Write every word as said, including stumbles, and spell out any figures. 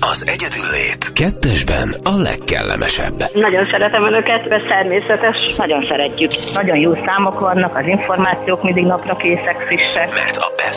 az egyedüllét kettesben a legkellemesebb. Nagyon szeretem önöket, ez természetes. Nagyon szeretjük. Nagyon jó számok vannak, az információk mindig napra készek, frissek. Mert a